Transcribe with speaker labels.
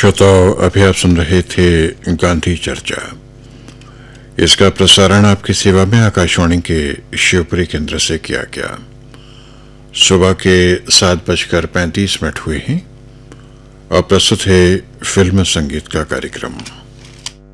Speaker 1: श्रोताओं, अभी आप सुन रहे थे गांधी चर्चा। इसका प्रसारण आपकी सेवा में आकाशवाणी के शिवपुरी केंद्र से किया गया। सुबह के 7:35 हुए हैं और प्रस्तुत है फिल्म संगीत का कार्यक्रम।